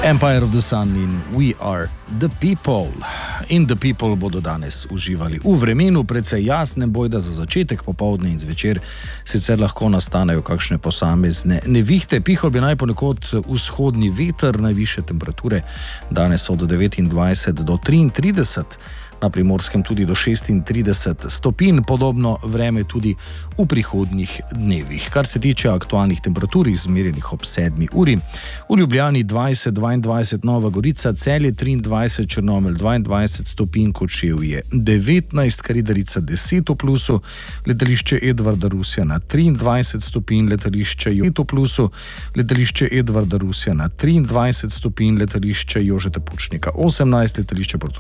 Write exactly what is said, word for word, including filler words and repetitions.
Empire of the Sun in We Are the People. In the People bodo danes uživali v vremenu, precej jasnem, bojda za začetek, popoldne in zvečer sicer lahko nastanejo kakšne posamezne nevihte. Pihal bi naj ponekod vzhodni veter, najvišje temperature danes od devetindvajset do triintrideset, na Primorskem tudi do šestintrideset stopinj, podobno vreme tudi v prihodnjih dnevih. Kar se tiče aktualnih temperatur, izmerjenih ob sedmi uri, v Ljubljani dvajset, dvaindvajset, Nova Gorica, Celje triindvajset, Črnomelj dvaindvajset stopinj, Kočevje devetnajst, Kredarica deset v plusu, letališče Edvarda Rusja na triindvajset stopinj, letališče devet v plusu, letališče Edvarda Rusja na triindvajset stopinj, letališče Jožeta Pučnika osemnajst, letališče Portorož